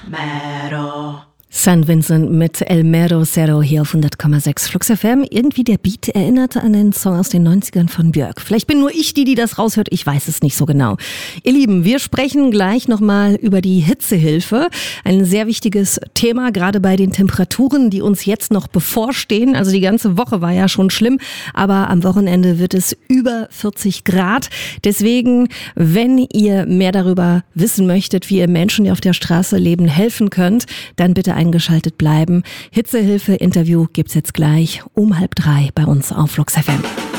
Mero. St. Vincent mit El Mero Cero hier auf 100,6 Flux FM. Irgendwie der Beat erinnerte an den Song aus den 90ern von Björk. Vielleicht bin nur ich die das raushört, ich weiß es nicht so genau. Ihr Lieben, wir sprechen gleich nochmal über die Hitzehilfe. Ein sehr wichtiges Thema, gerade bei den Temperaturen, die uns jetzt noch bevorstehen. Also die ganze Woche war ja schon schlimm, aber am Wochenende wird es über 40 Grad. Deswegen, wenn ihr mehr darüber wissen möchtet, wie ihr Menschen, die auf der Straße leben, helfen könnt, dann bitte eingeschaltet bleiben. Hitzehilfe-Interview gibt's jetzt gleich um 2:30 bei uns auf Flux FM.